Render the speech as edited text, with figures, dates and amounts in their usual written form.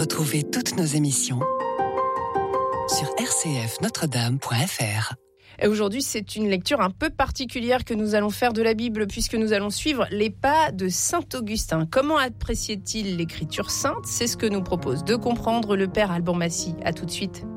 Retrouvez toutes nos émissions sur rcfnotredame.fr. Et aujourd'hui, c'est une lecture un peu particulière que nous allons faire de la Bible, puisque nous allons suivre les pas de saint Augustin. Comment appréciait-il l'écriture sainte ? C'est ce que nous propose de comprendre le père Alban Massy. À tout de suite.